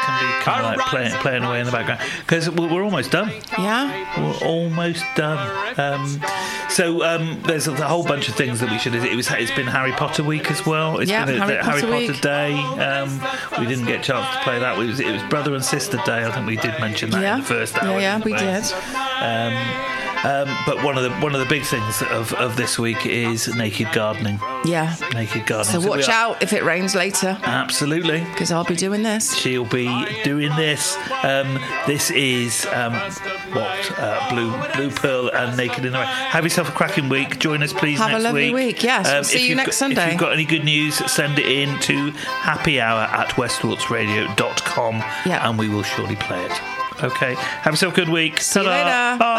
can be kind of like playing away in the background because we're almost done. Yeah, we're almost done. So there's a whole bunch of things that we should. It's been Harry Potter week as well. It's been Harry Potter week. Day. We didn't get a chance to play that. It was Brother and Sister Day. I think we did mention that in the first hour. Yeah, we did. But one of the big things of this week is naked gardening. Yeah. Naked gardening. So watch out if it rains later. Absolutely. Because I'll be doing this. She'll be doing this. This is Blue Pearl and Naked in the Rain. Have yourself a cracking week. Join us, please, next week. Have a lovely week. Yes, we'll see you next Sunday. If you've got any good news, send it in to happyhour@westwalksradio.com and we will surely play it. Okay. Have yourself a good week. See you later. Bye.